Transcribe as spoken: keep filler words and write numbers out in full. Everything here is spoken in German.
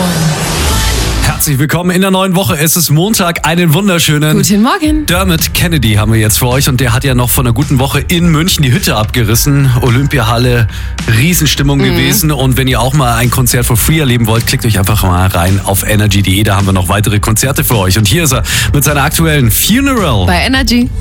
Herzlich willkommen in der neuen Woche. Es ist Montag, einen wunderschönen Guten Morgen. Dermot Kennedy haben wir jetzt für euch und der hat ja noch von einer guten Woche in München die Hütte abgerissen. Olympiahalle, Riesenstimmung mhm. gewesen und wenn ihr auch mal ein Konzert for free erleben wollt, klickt euch einfach mal rein auf energy punkt de, da haben wir noch weitere Konzerte für euch und hier ist er mit seiner aktuellen Funeral. Bei Energy.